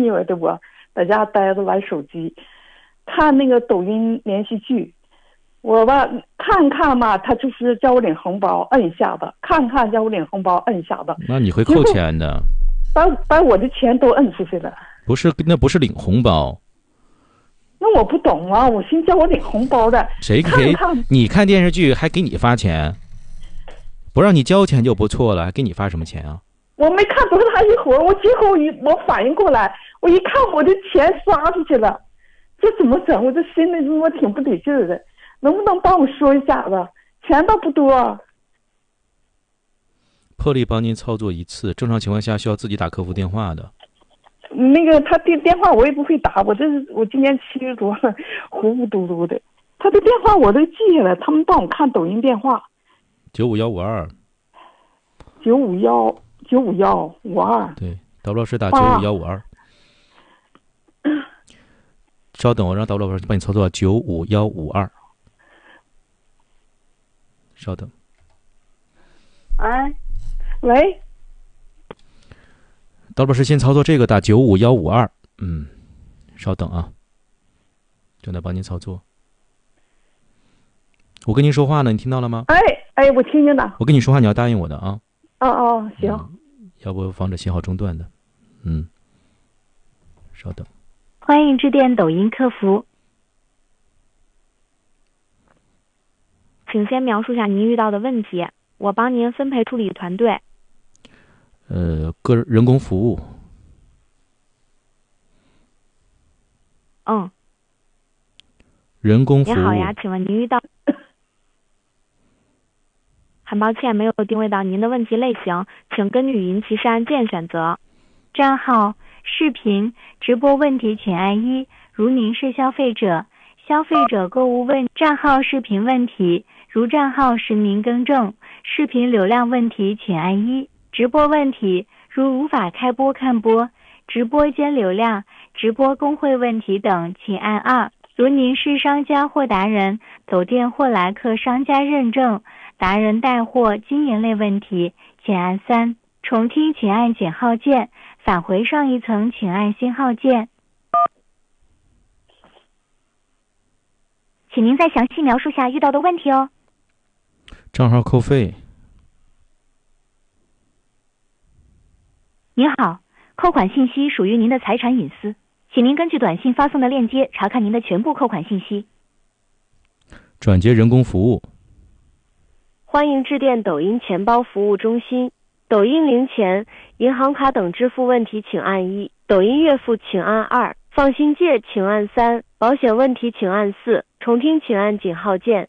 女儿的我在家待着玩手机，看那个抖音连续剧，我吧看看嘛，他就是叫我领红包，摁下的，看看叫我领红包，摁下的。 那你会扣钱的， 把我的钱都摁出去了。 不是，那不是领红包。 那我不懂啊，我寻思叫我领红包的。 谁给你看电视剧还给你发钱？不让你交钱就不错了，还给你发什么钱啊？ 我没看多大一会儿，我最后我反应过来，我一看我的钱刷出去了，这怎么整？我这心里我挺不得劲儿的，能不能帮我说一下子？钱倒不多。 破例帮您操作一次，正常情况下需要自己打客服电话的。 那个他电话我也不会打，我今年70多了，糊糊涂涂的。他的电话我都记下来，他们帮我看抖音电话。 95152。 95152。 对，导老师打95152。稍等，我让导老师帮你操作95152。稍等。 哎，喂。 导老师先操作这个，打95152。稍等啊，正在帮您操作。我跟您说话呢，你听到了吗？ 哎，我听见了。 我跟你说话，你要答应我的啊。 哦，行。 要不防止信号中断的。稍等。 欢迎致电抖音客服，请先描述下您遇到的问题，我帮您分配处理团队。 个人工服务。人工服务。 您好呀，请问您遇到？很抱歉，没有定位到您的问题类型，请根据语音提示按键选择。账号、视频、直播问题请按1，如您是消费者，消费者购物问账号视频问题，如账号实名更正，视频流量问题请按1，直播问题，如无法开播看播，直播间流量、直播工会问题等请按2，如您是商家或达人，走店或来客商家认证，达人带货经营类问题请按3，重听请按减号键，返回上一层请按星号键。请您再详细描述下遇到的问题哦。 账号扣费。 您好，扣款信息属于您的财产隐私，请您根据短信发送的链接查看您的全部扣款信息。 转接人工服务。 欢迎致电抖音钱包服务中心。抖音零钱、银行卡等支付问题请按1，抖音月付请按2，放心借请按3，保险问题请按4，重听请按井号键。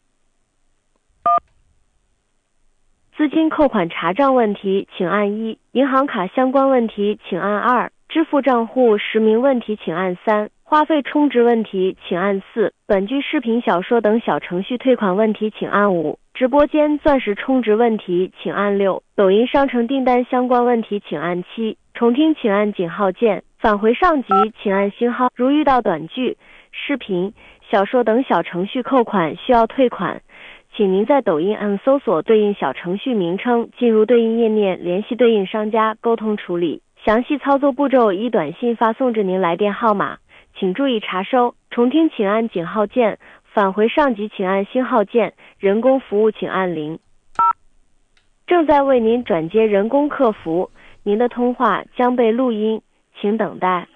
资金扣款查账问题请按1，银行卡相关问题请按2，支付账户实名问题请按3，花费充值问题请按4，本剧视频小说等小程序退款问题请按5，直播间钻石充值问题请按6，抖音商城订单相关问题请按7，重听请按井号键，返回上级请按星号。如遇到短剧、视频、小说等小程序扣款需要退款，请您在抖音按搜索对应小程序名称，进入对应页面，联系对应商家沟通处理。详细操作步骤依短信发送至您来电号码，请注意查收。重听请按井号键，返回上级请按星号键，人工服务请按0。正在为您转接人工客服，您的通话将被录音，请等待。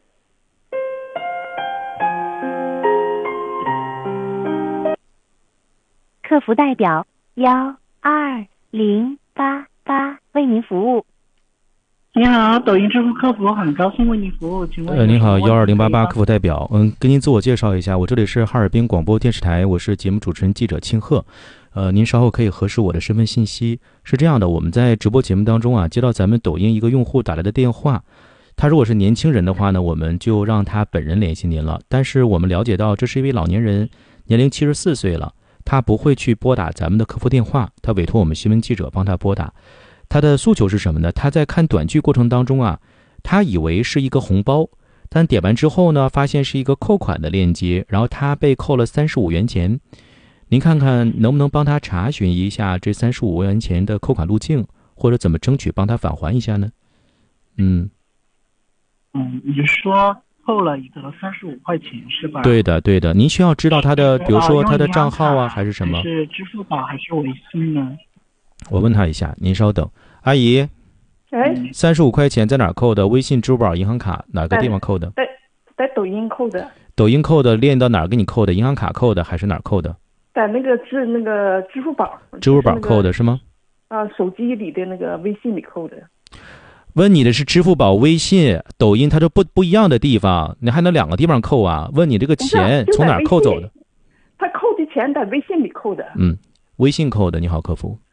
客服代表12088为您服务。 你好，抖音支付客服，很高兴为您服务，请问您好，12088客服代表，跟您自我介绍一下，我这里是哈尔滨广播电视台，我是节目主持人记者庆贺。您稍后可以核实我的身份信息。是这样的，我们在直播节目当中啊，接到咱们抖音一个用户打来的电话，他如果是年轻人的话呢，我们就让他本人联系您了。但是我们了解到，这是一位老年人，年龄74岁了，他不会去拨打咱们的客服电话，他委托我们新闻记者帮他拨打。他的诉求是什么呢？他在看短剧过程当中啊，他以为是一个红包，但点完之后呢，发现是一个扣款的链接，然后他被扣了35元钱。您看看能不能帮他查询一下这35元钱的扣款路径，或者怎么争取帮他返还一下呢？ 你说扣了一个35块钱是吧？ 对的，对的。您需要知道他的，比如说他的账号啊， 用银行卡还是什么？ 还是支付宝还是微信呢？ 我问他一下，您稍等。阿姨哎， ，35块钱在哪儿扣的？微信、支付宝、银行卡哪个地方扣的？ 在抖音扣的， 抖音扣的，链到哪儿给你扣的？银行卡扣的还是哪儿扣的？ 在那个支付宝， 支付宝扣的是吗？ 手机里的那个微信里扣的。 问你的是支付宝、微信、抖音，它这不一样的地方，你还能两个地方扣啊？问你这个钱从哪儿扣走的？ 他扣的钱在微信里扣的。 微信扣的。你好，客服。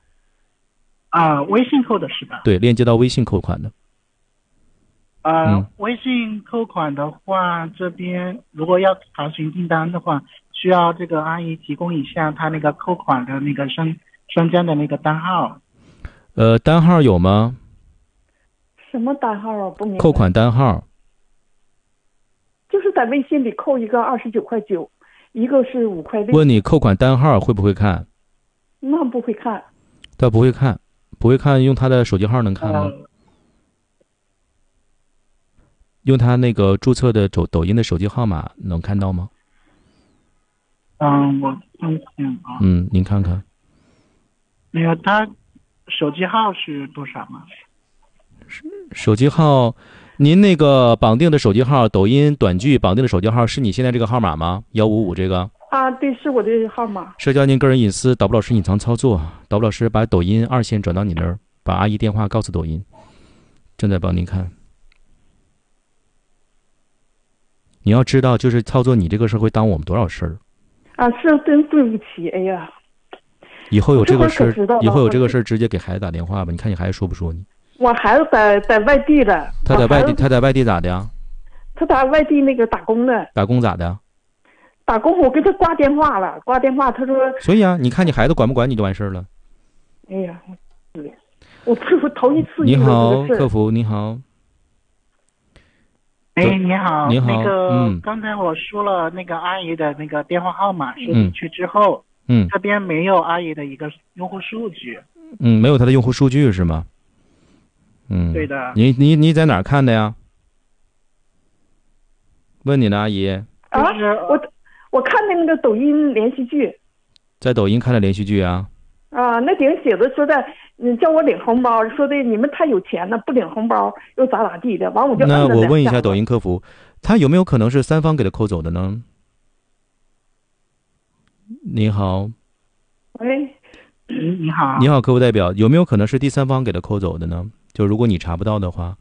微信扣的是吧？ 对，链接到微信扣款的。 微信扣款的话，这边如果要查询订单的话，需要这个阿姨提供一下他那个扣款的那个商家的那个单号。 单号有吗？ 什么单号啊？不明白。 扣款单号。 就是在微信里扣一个29.9块，一个是5块6。 问你扣款单号会不会看？ 那不会看。 他不会看，不会看，用他的手机号能看吗？用他那个注册的抖音的手机号码能看到吗？ 我看看啊。 您看看。 那个他手机号是多少吗？ 手机号，您那个绑定的手机号，抖音短剧绑定的手机号是你现在这个号码吗？155这个？ 对，是我的号码。 涉及您个人隐私，导播老师隐藏操作，导播老师把抖音2线转到你那儿，把阿姨电话告诉抖音，正在帮您看。你要知道，就是操作你这个事儿会耽误我们多少事儿。 是真对不起，哎呀。 以后有这个事儿，直接给孩子打电话吧。你看你孩子说不说你？ 我孩子在外地了。 他在外地咋的呀？ 他在外地那个打工呢。 打工咋的？ 打工我跟他挂电话了，他说。 所以啊，你看你孩子管不管你就完事儿了。 哎呀，我头一次。 你好，客服，你好。 你好， 你好。 那个刚才我说了那个阿姨的那个电话号码是进去之后，这边没有阿姨的一个用户数据。 没有她的用户数据是吗？ 对的。 你在哪儿看的呀？问你呢，阿姨。 我看的那个抖音连续剧。 在抖音看的连续剧啊？ 那顶写的说的，叫我领红包，说的你们太有钱了，不领红包又咋地的，完我就。 那我问一下抖音客服，他有没有可能是3方给他扣走的呢？你好。 喂。 你好。 你好，客服代表，有没有可能是第3方给他扣走的呢？就如果你查不到的话。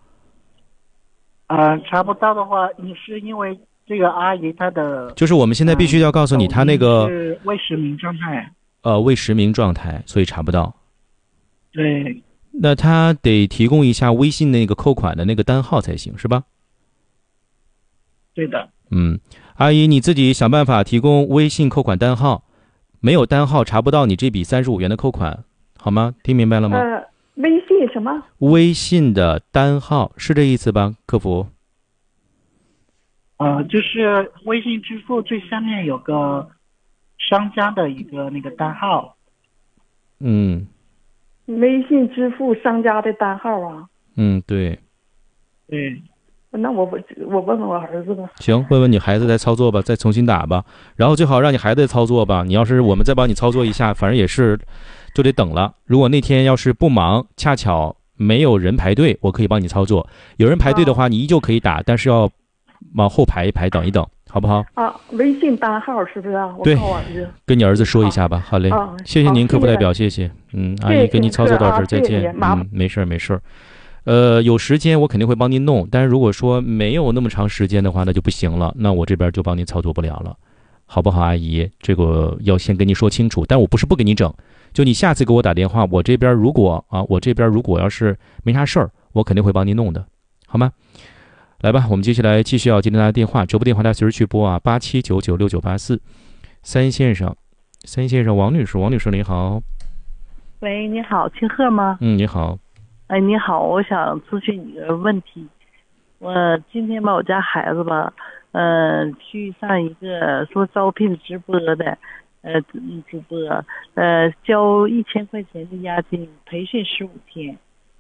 查不到的话，你是因为这个阿姨她的。 就是我们现在必须要告诉你，她那个是未实名状态。 未实名状态，所以查不到。 对。 那他得提供一下微信那个扣款的那个单号才行，是吧？ 对的。 阿姨，你自己想办法提供微信扣款单号，没有单号查不到你这笔35元的扣款，好吗？听明白了吗？ 微信什么？ 微信的单号是这意思吧，客服？ 就是微信支付最下面有个商家的一个那个单号。 微信支付商家的单号啊？ 对。 对。 那我问问我儿子吧。 行，问问你孩子再操作吧，再重新打吧，然后最好让你孩子再操作吧。你要是我们再帮你操作一下，反正也是就得等了。如果那天要是不忙，恰巧没有人排队，我可以帮你操作。有人排队的话，你依旧可以打，但是要往后排一排，等一等，好不好？ 微信单号是不是啊？ 对， 我告我儿子。 跟你儿子说一下吧。好嘞，谢谢您，客服代表，谢谢。阿姨给您操作到这儿，再见。没事没事。有时间我肯定会帮您弄，但是如果说没有那么长时间的话，那就不行了，那我这边就帮您操作不了了，好不好，阿姨？这个要先跟您说清楚，但我不是不给你整，就你下次给我打电话，我这边如果要是没啥事儿，我肯定会帮您弄的，好吗？来吧，我们接下来继续要接听大家电话，直播电话大家随时去拨87996984。三线上，王女士你好。 喂，你好，清鹤吗？ 你好。 你好，我想咨询你个问题。我今天把我家孩子吧，去上一个说招聘直播的，主播，交1000块钱的押金，培训15天。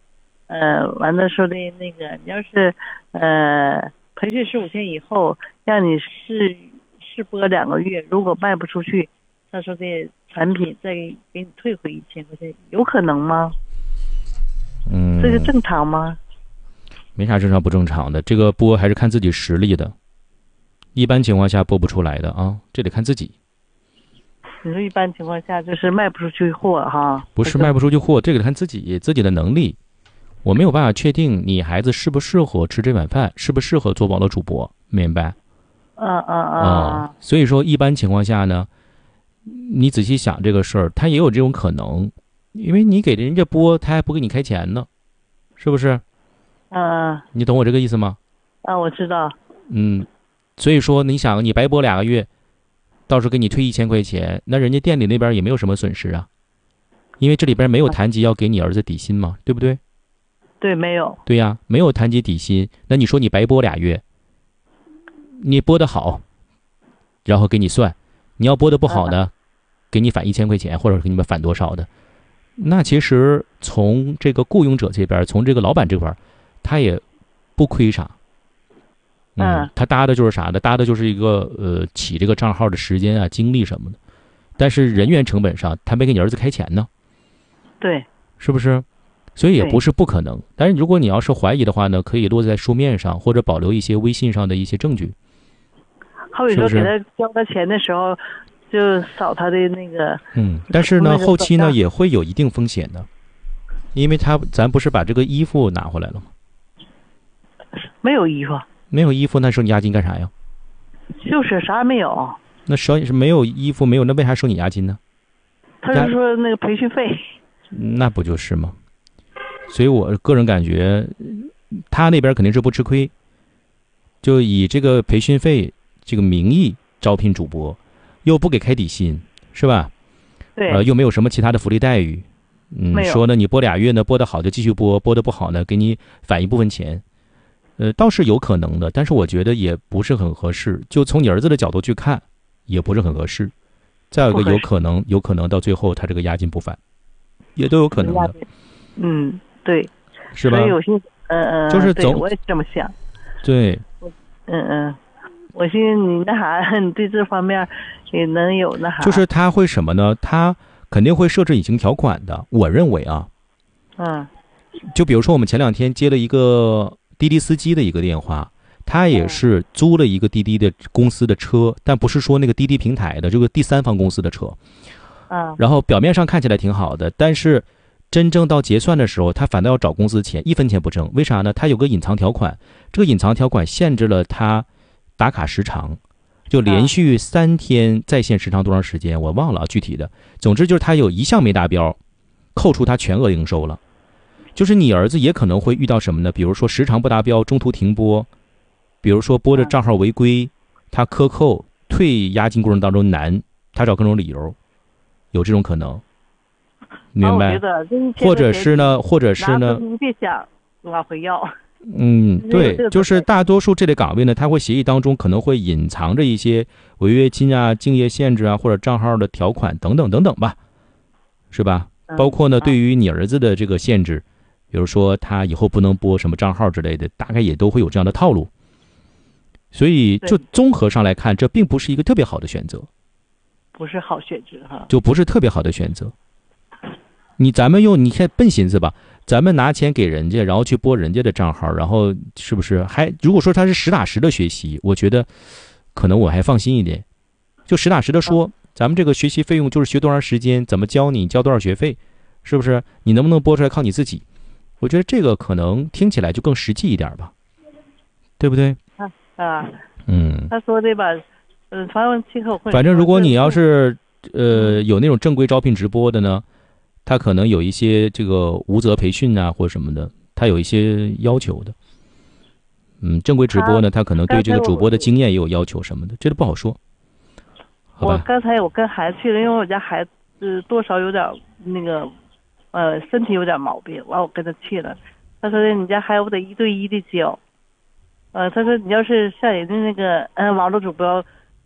完了说的那个，你要是培训15天以后，让你试播2个月，如果卖不出去，他说的产品再给你退回1000块钱，有可能吗？这个正常吗？ 没啥正常不正常的，这个播还是看自己实力的，一般情况下播不出来的啊，这得看自己。 你说一般情况下就是卖不出去货哈？ 不是卖不出去货，这个得看自己的能力。我没有办法确定你孩子适不适合吃这碗饭，适不适合做网络主播，明白？所以说一般情况下呢，你仔细想这个事儿，他也有这种可能，因为你给人家播，他还不给你开钱呢，是不是？你懂我这个意思吗？ 我知道。 所以说你想，你白播2个月，到时候给你退1000块钱，那人家店里那边也没有什么损失啊，因为这里边没有谈及要给你儿子底薪嘛，对不对？ 对，没有。 对呀，没有谈及底薪，那你说你白播2月，你播得好，然后给你算，你要播得不好呢，给你返1000块钱，或者给你们返多少的，那其实从这个雇佣者这边，从这个老板这边，他也不亏啥。他搭的就是啥呢？搭的就是一个起这个账号的时间啊、精力什么的，但是人员成本上，他没给你儿子开钱呢。 对， 是不是？所以也不是不可能。但是如果你要是怀疑的话呢，可以落在书面上，或者保留一些微信上的一些证据。 好比说给他交他钱的时候，就扫他的那个。 但是呢，后期呢也会有一定风险的，因为咱不是把这个衣服拿回来了吗？ 没有衣服。 没有衣服，那收你押金干啥呀？ 就是啥也没有。 那是没有衣服没有，那为啥收你押金呢？ 他就说那个培训费。 那不就是吗？所以我个人感觉，他那边肯定是不吃亏，就以这个培训费这个名义招聘主播，又不给开底薪，是吧？ 对。 又没有什么其他的福利待遇。说呢，你播2月呢，播得好就继续播，播得不好呢，给你返一部分钱。倒是有可能的，但是我觉得也不是很合适。就从你儿子的角度去看，也不是很合适。再有一个有可能到最后他这个押金不返，也都有可能的。 对， 是吧？ 所以有些就是我也这么想。 对。 我寻思你那啥，你对这方面也能有那啥。 就是他会什么呢？他肯定会设置隐形条款的。我认为啊，就比如说我们前2天接了一个滴滴司机的一个电话，他也是租了一个滴滴的公司的车，但不是说那个滴滴平台的这个第三方公司的车。然后表面上看起来挺好的，但是真正到结算的时候，他反倒要找公司钱，1分钱不挣。为啥呢？他有个隐藏条款，这个隐藏条款限制了他打卡时长，就连续3天在线时长多长时间，我忘了具体的。总之就是他有1项没达标，扣除他全额营收了。就是你儿子也可能会遇到什么呢？比如说时长不达标，中途停播，比如说播着账号违规，他克扣退押金过程当中难，他找各种理由，有这种可能，明白？或者是呢， 你别想往回要。 对，就是大多数这类岗位呢，他会协议当中可能会隐藏着一些违约金啊、竞业限制啊，或者账号的条款等等等等吧，是吧？包括呢，对于你儿子的这个限制。比如说他以后不能播什么账号之类的，大概也都会有这样的套路。所以就综合上来看，这并不是一个特别好的选择， 不是好选择哈， 就不是特别好的选择。咱们你看笨心思吧，咱们拿钱给人家，然后去播人家的账号，然后是不是如果说他是实打实的学习，我觉得可能我还放心一点，就实打实的说，咱们这个学习费用就是学多长时间，怎么教你，交多少学费，是不是？你能不能播出来靠你自己。我觉得这个可能听起来就更实际一点吧，对不对？他说的吧，反正如果你要是有那种正规招聘直播的呢，他可能有一些这个无责培训啊或者什么的，他有一些要求的。正规直播呢，他可能对这个主播的经验也有要求什么的，这都不好说。好吧？ 刚才我跟孩子去了，因为我家孩子多少有点那个。身体有点毛病，完我跟他去了。他说的你家孩子得1对1的教。他说你要是像人家那个网络主播，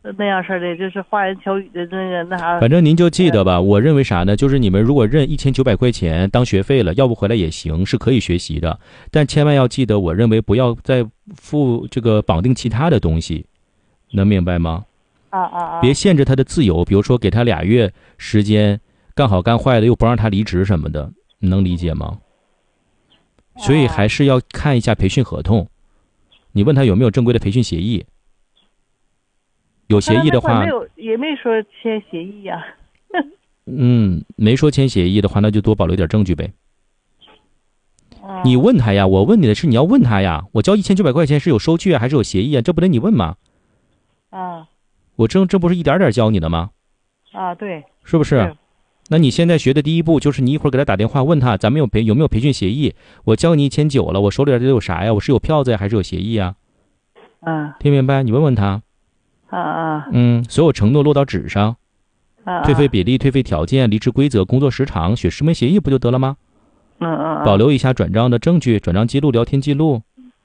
那样式儿的，就是花言巧语的那啥。 反正您就记得吧，我认为啥呢？就是你们如果认1900块钱当学费了，要不回来也行，是可以学习的，但千万要记得，我认为不要再付这个绑定其他的东西，能明白吗？别限制他的自由，比如说给他2月时间，干好干坏的又不让他离职什么的，你能理解吗？所以还是要看一下培训合同，你问他有没有正规的培训协议。有协议的话， 也没说签协议呀。 没说签协议的话，那就多保留点证据呗。你问他呀，我问你的是你要问他呀。我交1900块钱是有收据啊，还是有协议啊？这不得你问吗？我这不是一点点教你的吗？ 对， 是不是？那你现在学的第一步就是你一会儿给他打电话问他，咱们有没有培训协议？我交你1900了，我手里这有啥呀？我是有票子呀，还是有协议啊？听明白？你问问他。所有承诺落到纸上，退费比例、退费条件、离职规则、工作时长，写10枚协议不就得了吗？保留一下转账的证据、转账记录、聊天记录。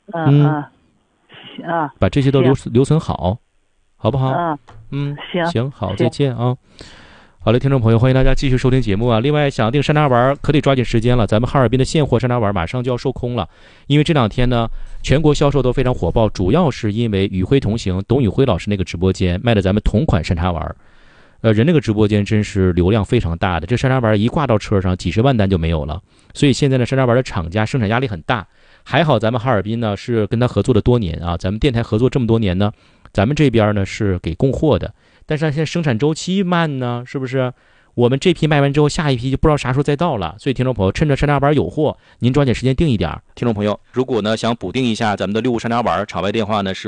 把这些都留存好，好不好？行，好，再见啊。好嘞，听众朋友，欢迎大家继续收听节目啊！另外，想订山楂丸可得抓紧时间了，咱们哈尔滨的现货山楂丸马上就要售空了，因为这2天呢，全国销售都非常火爆，主要是因为与辉同行董宇辉老师那个直播间卖的咱们同款山楂丸，人那个直播间真是流量非常大的，这山楂丸一挂到车上，几十万单就没有了，所以现在呢，山楂丸的厂家生产压力很大。还好咱们哈尔滨呢是跟他合作了多年啊，咱们电台合作这么多年呢，咱们这边呢是给供货的。但是现在生产周期慢呢，是不是？我们这批卖完之后，下一批就不知道啥时候再到了。所以听众朋友，趁着山楂丸有货，您抓紧时间订一点。听众朋友，如果呢想补订一下咱们的6物山楂丸，场外电话呢是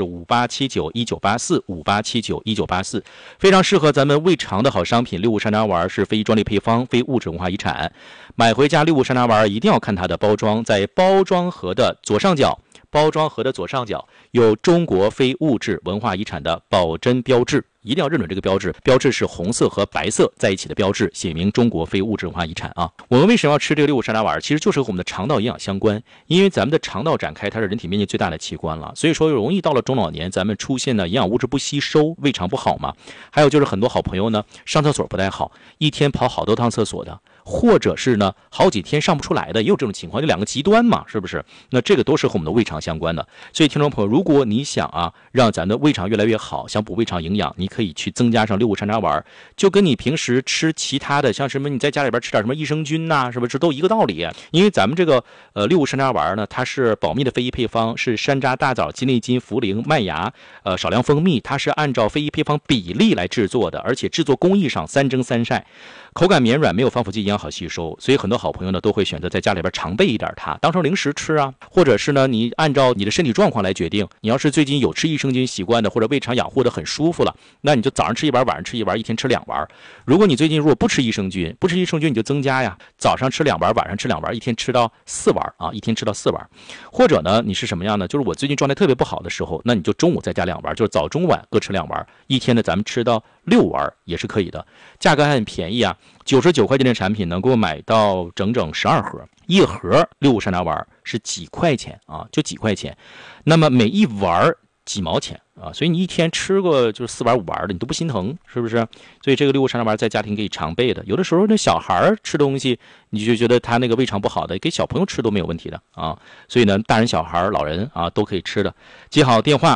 58791984，58791984，非常适合咱们胃肠的好商品。6物山楂丸是非专利配方，非物质文化遗产。买回家6物山楂丸一定要看它的包装，在包装盒的左上角。有中国非物质文化遗产的保真标志，一定要认准这个标志。标志是红色和白色在一起的标志，写明中国非物质文化遗产啊。我们为什么要吃这个6物山楂丸？其实就是和我们的肠道营养相关，因为咱们的肠道展开，它是人体面积最大的器官了，所以说容易到了中老年，咱们出现呢营养物质不吸收，胃肠不好嘛。还有就是很多好朋友呢上厕所不太好，一天跑好多趟厕所的。或者是呢好几天上不出来的，也有这种情况，就2个极端嘛，是不是？那这个都是和我们的胃肠相关的。所以听众朋友，如果你想让咱的胃肠越来越好，想补胃肠营养，你可以去增加上6物山楂丸，就跟你平时吃其他的，像什么你在家里边吃点什么益生菌呐，是不是都一个道理？因为咱们这个6物山楂丸呢，它是保密的非遗配方，是山楂、大枣、鸡内金、茯苓、麦芽，少量蜂蜜，它是按照非遗配方比例来制作的，而且制作工艺上3蒸3晒。口感绵软，没有防腐剂，营养好吸收，所以很多好朋友呢都会选择在家里边常备一点它，当成零食吃啊，或者是呢你按照你的身体状况来决定。你要是最近有吃益生菌习惯的，或者胃肠养护的很舒服了，那你就早上吃1丸，晚上吃1丸，一天吃2丸。如果你最近如果不吃益生菌你就增加呀，早上吃2丸，晚上吃2丸，一天吃到4丸啊，一天吃到4丸。或者呢你是什么样呢？就是我最近状态特别不好的时候，那你就中午再加2丸，就是早中晚各吃2丸，一天呢咱们吃到6丸也是可以的，价格还很便宜啊。99块钱的产品能够买到整整12盒，一盒6物山楂丸是几块钱啊？就几块钱，那么每一丸几毛钱啊？所以你一天吃个就是4丸5丸的，你都不心疼，是不是？所以这个6物山楂丸在家庭可以常备的。有的时候那小孩吃东西，你就觉得他那个胃肠不好的，给小朋友吃都没有问题的啊。所以呢，大人、小孩、老人啊都可以吃的。记好电话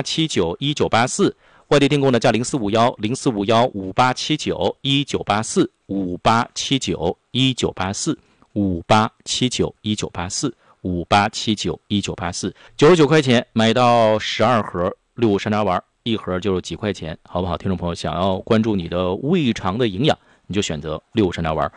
58791984。外地订购呢加0451-0451587951984，58791984，58791984，58791984，99块钱买到12盒6物山楂丸，一盒就是几块钱，好不好？听众朋友，想要关注你的胃肠的营养，你就选择6物山楂丸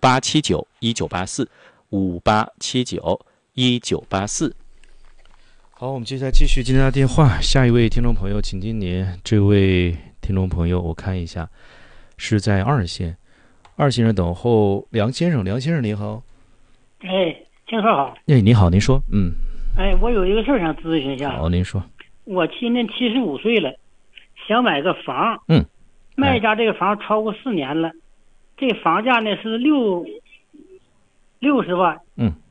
，58791984，58791984。好，我们接下来继续接他电话。下一位听众朋友，请听您。这位听众朋友，我看一下，是在2线上等候梁先生。梁先生您好。 先生好。 你好，您说。 我有一个事儿想咨询一下。 好，您说。 我今年75岁了，想买个房。卖家这个房超过4年了，这个房价呢是60万。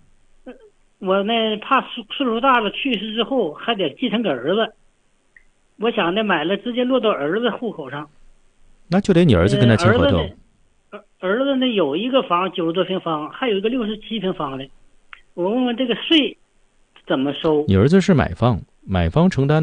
我呢怕岁数大了去世之后还得继承给儿子， 我想呢买了直接落到儿子户口上。 那就得你儿子跟他签合同。 儿子呢有一个房90多平方，还有一个67平方的。我问问这个税怎么收？ 你儿子是买方承担